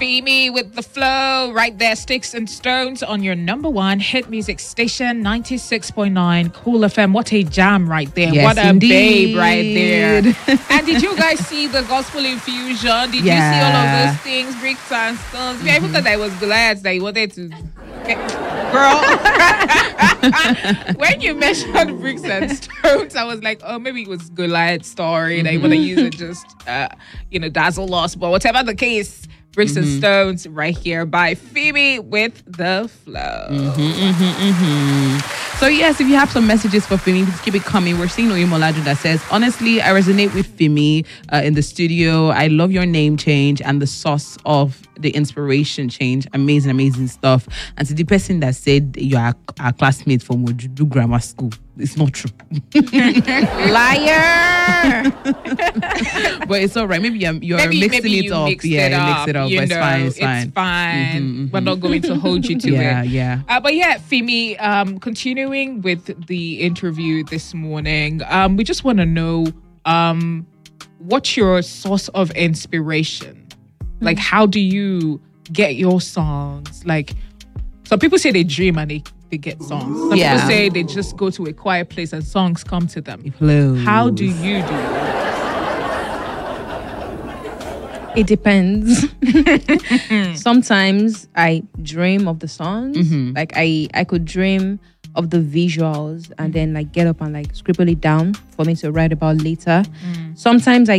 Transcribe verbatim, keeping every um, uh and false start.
Femi with the flow right there. Sticks and Stones on your number one hit music station, ninety-six point nine Cool F M. What a jam right there. Yes, what a indeed. babe right there. And did you guys see the gospel infusion? Did Yeah. you see all of those things? Bricks and stones. Mm-hmm. I even thought I was glad that he wanted to get... Girl, when you mentioned bricks and stones, I was like, oh, maybe it was Goliath's story. Mm-hmm. They want to use it just, uh, you know, dazzle us. But whatever the case, Bricks mm-hmm. and Stones right here by Femi with the flow. Mm-hmm, mm-hmm, mm-hmm. So yes, if you have some messages for Femi, please keep it coming. We're seeing Oyemolaju that says, honestly, I resonate with Femi uh, in the studio. I love your name change and the source of the inspiration change. Amazing, amazing stuff. And to the person that said you are a classmate from Ojudu Grammar School, it's not true. Liar. But it's all right. Maybe you're, you're maybe, mixing maybe it you up. Mixed yeah, it you up, mix it up. you But it's know, fine. It's fine. It's fine. Mm-hmm, mm-hmm. We're not going to hold you to yeah, it. Yeah, yeah. Uh, but yeah, Femi, um, continuing with the interview this morning, um, we just want to know um, what's your source of inspiration? Mm-hmm. Like, how do you get your songs? Like, some people say they dream and they, they get songs. Some yeah. people say they just go to a quiet place and songs come to them. It flows. How do you do it? It depends. Sometimes I dream of the songs. Mm-hmm. Like I, I could dream of the visuals and then like get up and like scribble it down for me to write about later. Mm. Sometimes I